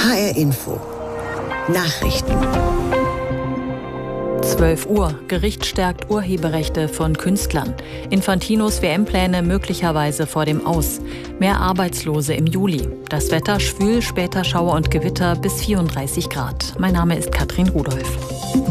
HR Info. Nachrichten. 12 Uhr. Gericht stärkt Urheberrechte von Künstlern. Infantinos WM-Pläne möglicherweise vor dem Aus. Mehr Arbeitslose im Juli. Das Wetter schwül, später Schauer und Gewitter bis 34 Grad. Mein Name ist Katrin Rudolph.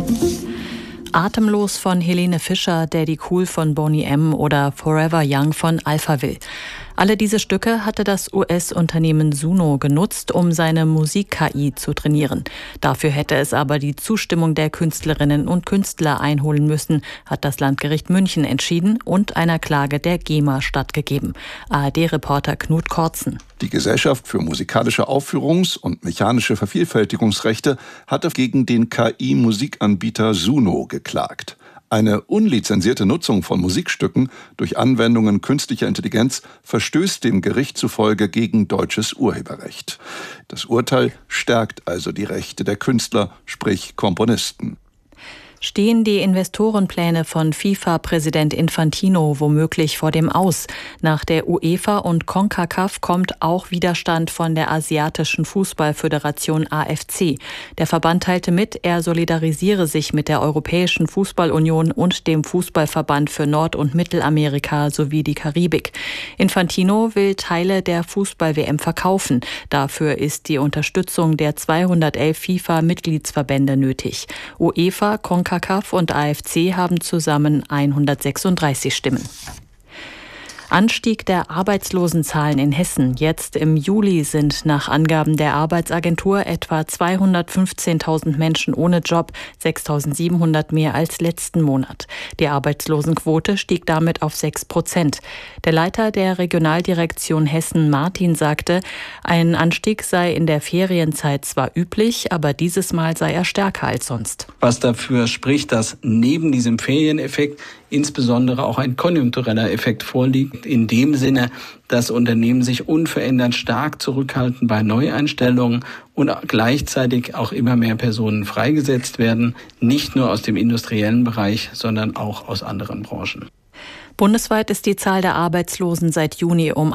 Atemlos von Helene Fischer, Daddy Cool von Boney M. oder Forever Young von Alphaville. Alle diese Stücke hatte das US-Unternehmen Suno genutzt, um seine Musik-KI zu trainieren. Dafür hätte es aber die Zustimmung der Künstlerinnen und Künstler einholen müssen, hat das Landgericht München entschieden und einer Klage der GEMA stattgegeben. ARD-Reporter Knut Kortzen. Die Gesellschaft für musikalische Aufführungs- und mechanische Vervielfältigungsrechte hatte gegen den KI-Musikanbieter Suno geklagt. Eine unlizenzierte Nutzung von Musikstücken durch Anwendungen künstlicher Intelligenz verstößt dem Gericht zufolge gegen deutsches Urheberrecht. Das Urteil stärkt also die Rechte der Künstler, sprich Komponisten. Stehen die Investorenpläne von FIFA-Präsident Infantino womöglich vor dem Aus? Nach der UEFA und CONCACAF kommt auch Widerstand von der asiatischen Fußballföderation AFC. Der Verband teilte mit, er solidarisiere sich mit der Europäischen Fußballunion und dem Fußballverband für Nord- und Mittelamerika sowie die Karibik. Infantino will Teile der Fußball-WM verkaufen. Dafür ist die Unterstützung der 211 FIFA-Mitgliedsverbände nötig. UEFA, CONCACAF und AFC haben zusammen 136 Stimmen. Anstieg der Arbeitslosenzahlen in Hessen. Jetzt im Juli sind nach Angaben der Arbeitsagentur etwa 215.000 Menschen ohne Job, 6.700 mehr als letzten Monat. Die Arbeitslosenquote stieg damit auf 6%. Der Leiter der Regionaldirektion Hessen, Martin, sagte, ein Anstieg sei in der Ferienzeit zwar üblich, aber dieses Mal sei er stärker als sonst. Was dafür spricht, dass neben diesem Ferieneffekt insbesondere auch ein konjunktureller Effekt vorliegt, in dem Sinne, dass Unternehmen sich unverändert stark zurückhalten bei Neueinstellungen und gleichzeitig auch immer mehr Personen freigesetzt werden, nicht nur aus dem industriellen Bereich, sondern auch aus anderen Branchen. Bundesweit ist die Zahl der Arbeitslosen seit Juni um